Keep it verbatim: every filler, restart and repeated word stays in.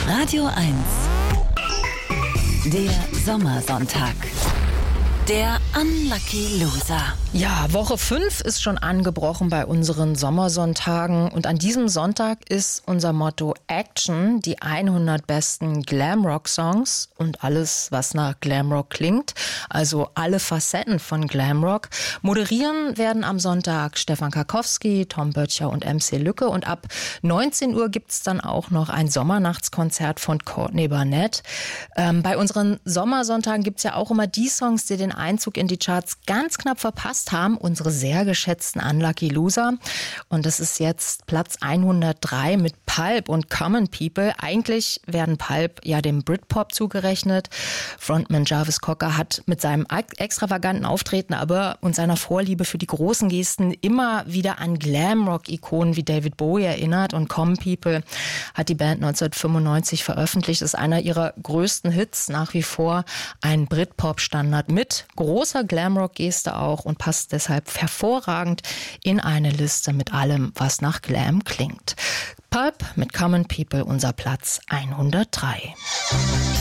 Radio eins. Der Sommersonntag. Der Unlucky Loser. Ja, Woche fünf ist schon angebrochen bei unseren Sommersonntagen und an diesem Sonntag ist unser Motto Action, die hundert besten Glamrock-Songs und alles, was nach Glamrock klingt, also alle Facetten von Glamrock. Moderieren werden am Sonntag Stefan Karkowski, Tom Böttcher und M C Lücke und ab neunzehn Uhr gibt's dann auch noch ein Sommernachtskonzert von Courtney Barnett. Ähm, bei unseren Sommersonntagen gibt's ja auch immer die Songs, die den Einzug in die Charts ganz knapp verpasst haben, unsere sehr geschätzten Unlucky Loser. Und das ist jetzt Platz hundertdrei mit Pulp und Common People. Eigentlich werden Pulp ja dem Britpop zugerechnet. Frontman Jarvis Cocker hat mit seinem extravaganten Auftreten aber und seiner Vorliebe für die großen Gesten immer wieder an Glamrock-Ikonen wie David Bowie erinnert. Und Common People hat die Band neunzehnhundertfünfundneunzig veröffentlicht. Das ist einer ihrer größten Hits, nach wie vor ein Britpop-Standard mit großer Glamrock-Geste auch und passt deshalb hervorragend in eine Liste mit allem, was nach Glam klingt. Pulp mit Common People, unser Platz hundertdrei.